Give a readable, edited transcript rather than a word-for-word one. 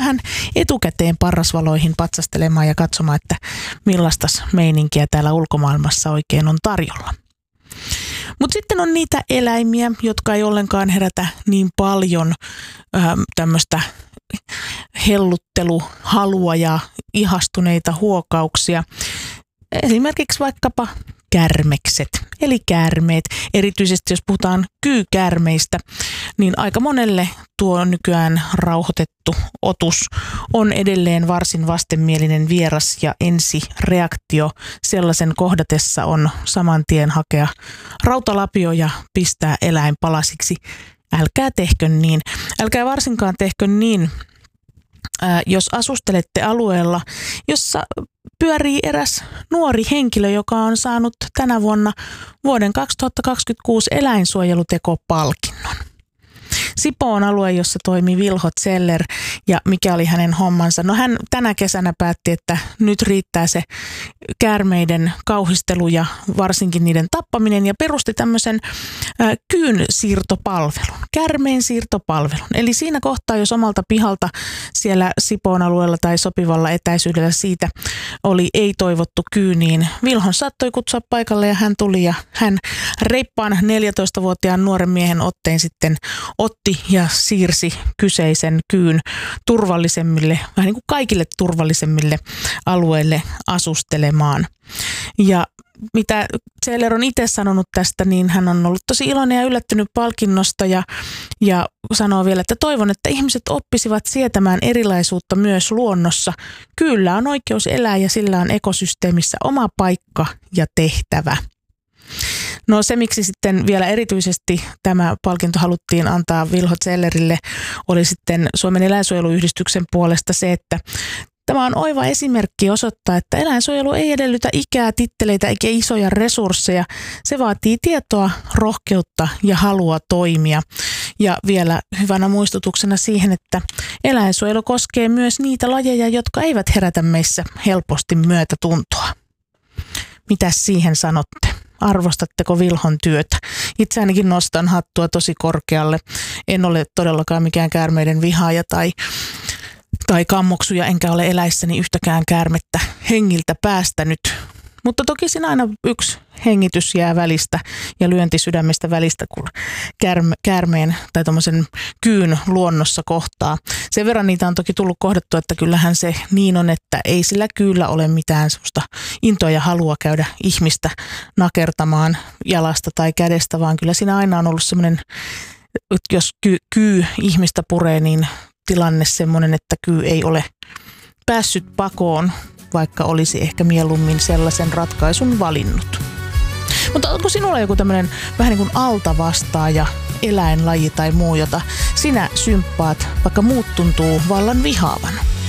vähän etukäteen parrasvaloihin patsastelemaan ja katsomaan, että millaista meininkiä täällä ulkomaailmassa oikein on tarjolla. Mutta sitten on niitä eläimiä, jotka ei ollenkaan herätä niin paljon tämmöistä hellutteluhalua ja ihastuneita huokauksia. Esimerkiksi vaikkapa kärmekset, eli käärmeet. Erityisesti jos puhutaan kyykäärmeistä, niin aika monelle tuo nykyään rauhoitettu otus on edelleen varsin vastenmielinen vieras ja ensireaktio sellaisen kohdatessa on saman tien hakea rautalapio ja pistää eläin palasiksi. Älkää tehkö niin. Älkää varsinkaan tehkö niin, jos asustelette alueella, jossa pyörii eräs nuori henkilö, joka on saanut tänä vuonna vuoden 2026 eläinsuojelutekopalkinnon. Sipoo on alue, jossa toimii Vilho Zeller ja mikä oli hänen hommansa. No hän tänä kesänä päätti, että nyt riittää se käärmeiden kauhistelu ja varsinkin niiden tappaminen ja perusti tämmöisen kyyn siirtopalvelun, käärmeen siirtopalvelun. Eli siinä kohtaa, jos omalta pihalta siellä Sipoon alueella tai sopivalla etäisyydellä siitä oli ei-toivottu kyy, niin Vilhon saattoi kutsua paikalle ja hän tuli ja hän reippaan 14-vuotiaan nuoren miehen otteen sitten otti ja siirsi kyseisen kyyn turvallisemmille, vähän niin kuin kaikille turvallisemmille alueille asustelemaan. Ja mitä Zeller on itse sanonut tästä, niin hän on ollut tosi iloinen ja yllättynyt palkinnosta ja sanoo vielä, että toivon, että ihmiset oppisivat sietämään erilaisuutta myös luonnossa. Kyllä on oikeus elää ja sillä on ekosysteemissä oma paikka ja tehtävä. No se, miksi sitten vielä erityisesti tämä palkinto haluttiin antaa Vilho Zellerille, oli sitten Suomen eläinsuojeluyhdistyksen puolesta se, että tämä on oiva esimerkki osoittaa, että eläinsuojelu ei edellytä ikää, titteleitä eikä isoja resursseja. Se vaatii tietoa, rohkeutta ja halua toimia. Ja vielä hyvänä muistutuksena siihen, että eläinsuojelu koskee myös niitä lajeja, jotka eivät herätä meissä helposti myötätuntoa. Mitäs siihen sanotte? Arvostatteko Vilhon työtä? Itse ainakin nostan hattua tosi korkealle. En ole todellakaan mikään käärmeiden vihaaja tai kammoksuja, enkä ole eläissäni yhtäkään käärmettä hengiltä päästänyt. Mutta toki siinä aina yksi hengitys jää välistä ja lyönti sydämestä välistä, kun käärmeen tai tommosen kyyn luonnossa kohtaa. Sen verran niitä on toki tullut kohdattua, että kyllähän se niin on, että ei sillä kyllä ole mitään semmoista intoa ja halua käydä ihmistä nakertamaan jalasta tai kädestä, vaan kyllä siinä aina on ollut semmoinen, jos kyy ihmistä puree, niin tilanne semmoinen, että kyy ei ole päässyt pakoon, vaikka olisi ehkä mieluummin sellaisen ratkaisun valinnut. Mutta onko sinulla joku tämmöinen vähän niin kuin altavastaaja, eläinlaji tai muu, jota sinä symppaat, vaikka muut tuntuu vallan vihaavan?